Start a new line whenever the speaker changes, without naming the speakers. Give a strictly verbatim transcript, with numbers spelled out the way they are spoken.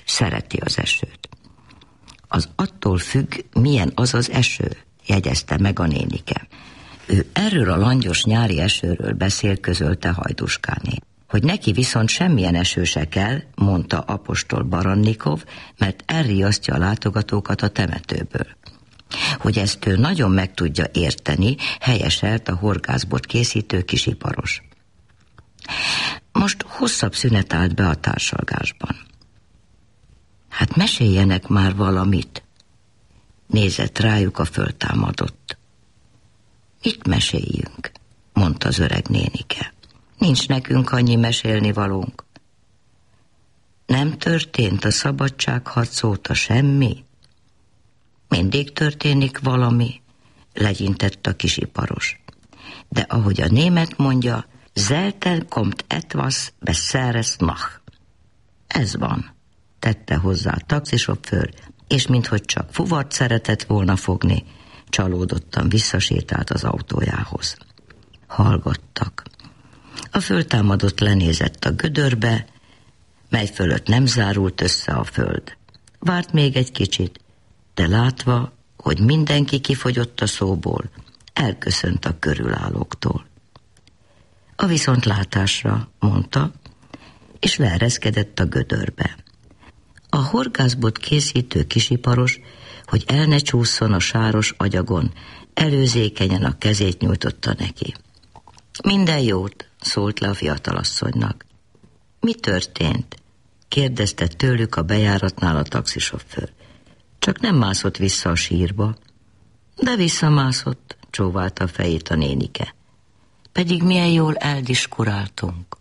szereti az esőt. Az attól függ, milyen az az eső, jegyezte meg a nénike. Ő erről a langyos nyári esőről beszél, közölte Hajdúskáné. Hogy neki viszont semmilyen eső se kell, mondta apostol Barannikov, mert elriasztja a látogatókat a temetőből. Hogy ezt ő nagyon meg tudja érteni, helyeselt a horgászbot készítő kisiparos. Most hosszabb szünet állt be a társalgásban. Hát meséljenek már valamit, nézett rájuk a föltámadott. Mit meséljünk, mondta az öreg nénike. Nincs nekünk annyi mesélnivalónk. Nem történt a szabadságharc óta semmi? Mindig történik valami, legyintett a kisiparos. De ahogy a német mondja, selten kommt etwas besseres nach. Ez van, tette hozzá a taxisofőr, és minthogy csak fuvart szeretett volna fogni, csalódottan visszasétált az autójához. Hallgattak. A föltámadott lenézett a gödörbe, mely fölött nem zárult össze a föld. Várt még egy kicsit, de látva, hogy mindenki kifogyott a szóból, elköszönt a körülállóktól. A viszontlátásra, mondta, és leereszkedett a gödörbe. A horgászbot készítő kisiparos, hogy el ne csússzon a sáros agyagon, előzékenyen a kezét nyújtotta neki. Minden jót, szólt le a fiatalasszonynak. Mi történt? Kérdezte tőlük a bejáratnál a taxisofőr. Csak nem mászott vissza a sírba. De visszamászott, csóválta a fejét a nénike. Pedig milyen jól eldiskuráltunk.